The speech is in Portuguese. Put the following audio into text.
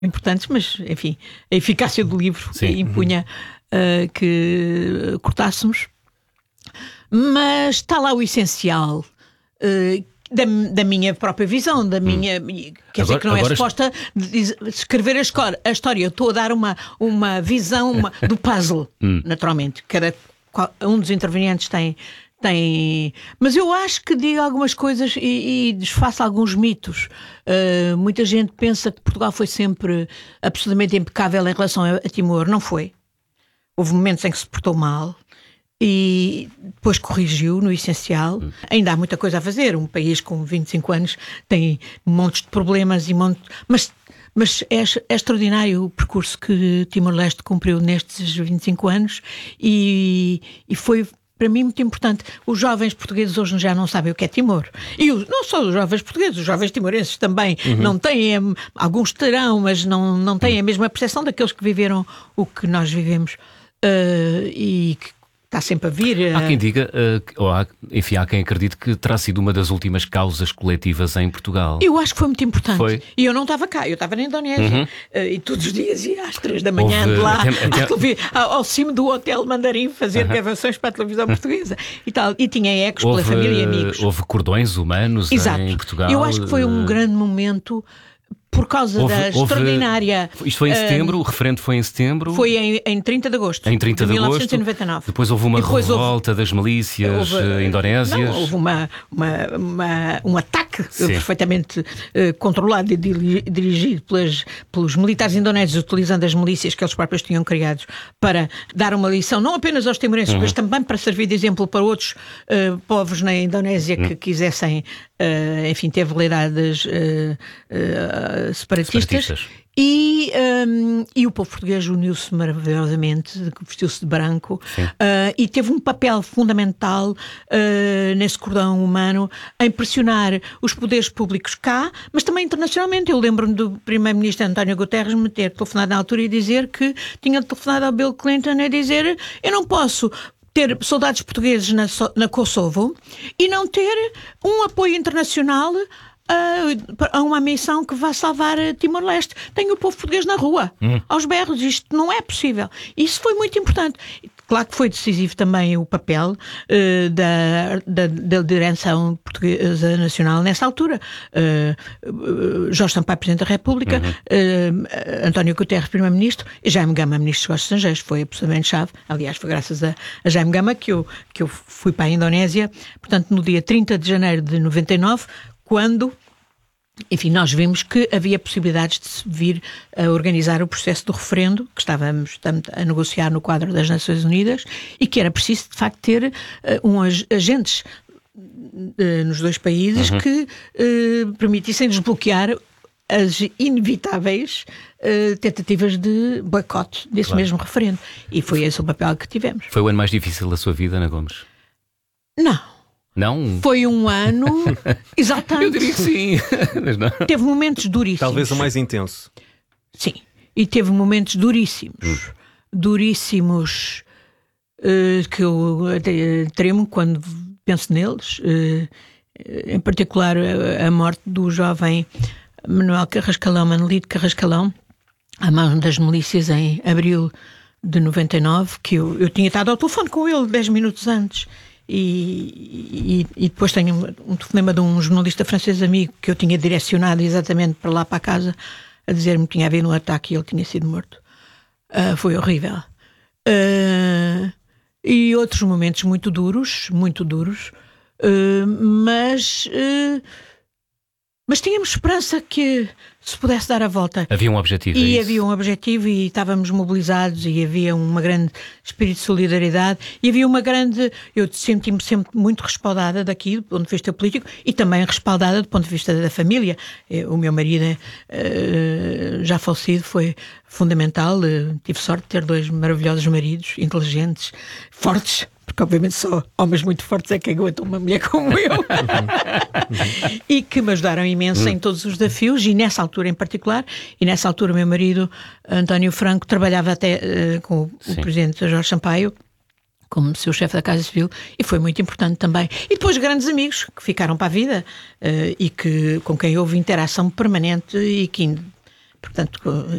importantes, mas, enfim, a eficácia do livro impunha que cortássemos. Mas está lá o essencial da minha própria visão, da minha... Quer dizer que não é suposta de escrever a história. Eu estou a dar uma visão do puzzle, naturalmente. Um dos intervenientes tem... Mas eu acho que digo algumas coisas e desfaço alguns mitos. Muita gente pensa que Portugal foi sempre absolutamente impecável em relação a Timor. Não foi. Houve momentos em que se portou mal e depois corrigiu no essencial. Ainda há muita coisa a fazer. Um país com 25 anos tem montes de problemas mas é extraordinário o percurso que Timor-Leste cumpriu nestes 25 anos e foi, para mim, muito importante. Os jovens portugueses hoje já não sabem o que é Timor. E não só os jovens portugueses, os jovens timorenses também não têm, alguns terão, mas não têm a mesma percepção daqueles que viveram o que nós vivemos. E que está sempre a vir. Há quem diga, enfim, há quem acredite que terá sido uma das últimas causas coletivas em Portugal. Eu acho que foi muito importante. Foi. E eu não estava cá, eu estava na Indonésia. E todos os dias ia às 3 da manhã de lá ao cimo do Hotel Mandarim fazer gravações para a televisão portuguesa e tal. E tinha ecos pela família e amigos. Houve cordões humanos em Portugal. Eu acho que foi um grande momento. Por causa da extraordinária... Isto foi em setembro, o referendo foi em setembro? Foi em 30 de agosto. Em 30 de 1999. Agosto. Depois houve uma revolta das milícias indonésias. Não, houve um ataque perfeitamente controlado e dirigido pelos militares indonésios, utilizando as milícias que eles próprios tinham criado para dar uma lição, não apenas aos timorenses, mas também para servir de exemplo para outros povos na Indonésia que quisessem, enfim, ter veleidades separatistas. E o povo português uniu-se maravilhosamente, vestiu-se de branco e teve um papel fundamental nesse cordão humano em pressionar os poderes públicos cá, mas também internacionalmente. Eu lembro-me do primeiro-ministro António Guterres me ter telefonado na altura e dizer que tinha telefonado ao Bill Clinton a dizer: eu não posso ter soldados portugueses na Kosovo e não ter um apoio internacional a uma missão que vá salvar Timor-Leste. Tenho o povo português na rua, aos berros. Isto não é possível. Isso foi muito importante. Claro que foi decisivo também o papel da direção portuguesa nacional nessa altura. Jorge Sampaio, Presidente da República, António Guterres, Primeiro-Ministro, e Jaime Gama, Ministro dos Negócios Estrangeiros. Foi absolutamente chave. Aliás, foi graças a Jaime Gama que eu fui para a Indonésia, portanto, no dia 30 de janeiro de 99, quando, enfim, nós vimos que havia possibilidades de se vir a organizar o processo do referendo, que estamos a negociar no quadro das Nações Unidas, e que era preciso, de facto, ter agentes nos dois países que permitissem desbloquear as inevitáveis tentativas de boicote desse mesmo referendo. E foi esse o papel que tivemos. Foi o ano mais difícil da sua vida, Ana Gomes? Não? Foi um ano exaltante. Eu diria que sim, mas não. Teve momentos duríssimos. Talvez o mais intenso. Sim, e teve momentos duríssimos. Duríssimos, que eu até tremo quando penso neles. Em particular, a morte do jovem Manuel Carrascalão, Manolito Carrascalão, à mão das milícias em abril de 99, que eu tinha estado ao telefone com ele 10 minutos antes. E depois tenho um telefonema de um jornalista francês amigo que eu tinha direcionado exatamente para lá, para casa, a dizer-me que tinha havido um ataque e ele tinha sido morto. Foi horrível. E outros momentos muito duros, mas tínhamos esperança que se pudesse dar a volta. Havia um objetivo. E havia um objetivo e estávamos mobilizados e havia uma grande espírito de solidariedade e havia uma grande... Eu senti-me sempre muito respaldada daqui, do ponto de vista político, e também respaldada do ponto de vista da família. O meu marido, já falecido, foi fundamental. Tive sorte de ter 2 maravilhosos maridos, inteligentes, fortes, porque obviamente só homens muito fortes é que aguentam uma mulher como eu. E que me ajudaram imenso em todos os desafios, e nessa altura em particular. E nessa altura o meu marido, António Franco, trabalhava até com o Presidente Jorge Sampaio como seu chefe da Casa Civil, e foi muito importante também. E depois grandes amigos que ficaram para a vida e com quem houve interação permanente e que portanto,